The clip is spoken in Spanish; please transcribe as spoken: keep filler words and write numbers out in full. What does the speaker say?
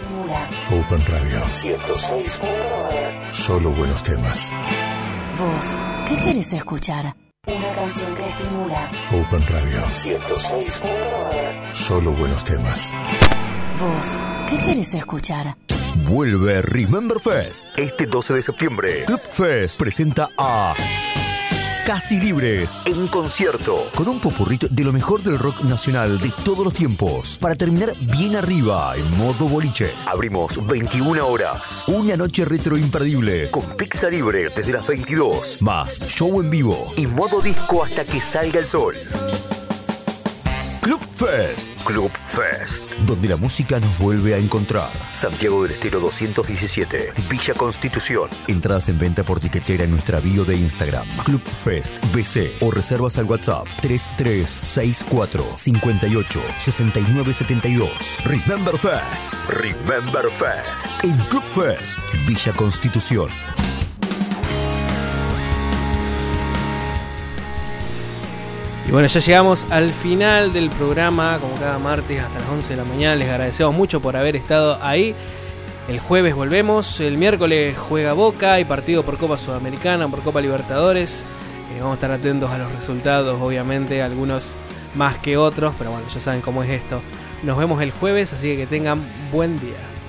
estimula. Open Radio ciento seis punto nueve. Solo buenos temas. Vos, ¿qué querés escuchar? Una canción que estimula. Open Radio ciento seis punto nueve. Solo buenos temas. Vos, ¿qué querés escuchar? Vuelve Remember Fest. Este doce de septiembre, Club Fest presenta a Casi Libres en concierto, con un popurrito de lo mejor del rock nacional de todos los tiempos, para terminar bien arriba en modo boliche. Abrimos veintiuna horas, una noche retro imperdible, con pizza libre desde las veintidós, más show en vivo y modo disco hasta que salga el sol. Club Fest. Club Fest, donde la música nos vuelve a encontrar. Santiago del Estero doscientos diecisiete, Villa Constitución. Entradas en venta por tiquetera en nuestra bio de Instagram, Club Fest B C, o reservas al WhatsApp tres tres seis cuatro cinco ocho seis nueve siete dos. Remember Fest. Remember Fest. En Club Fest, Villa Constitución. Y bueno, ya llegamos al final del programa, como cada martes hasta las once de la mañana. Les agradecemos mucho por haber estado ahí. El jueves volvemos, el miércoles juega Boca y partido por Copa Sudamericana, por Copa Libertadores. Eh, vamos a estar atentos a los resultados, obviamente, algunos más que otros, pero bueno, ya saben cómo es esto. Nos vemos el jueves, así que que tengan buen día.